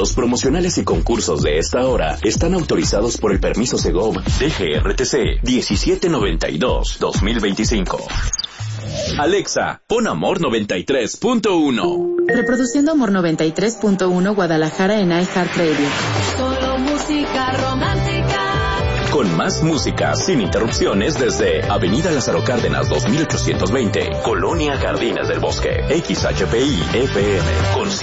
Los promocionales y concursos de esta hora están autorizados por el permiso Segov DGRTC 1792-2025. Alexa, pon Amor 93.1. Reproduciendo Amor 93.1 Guadalajara en iHeartRadio. Solo música romántica. Con más música, sin interrupciones, desde Avenida Lázaro Cárdenas 2820, Colonia Jardines del Bosque, XHPI FM, con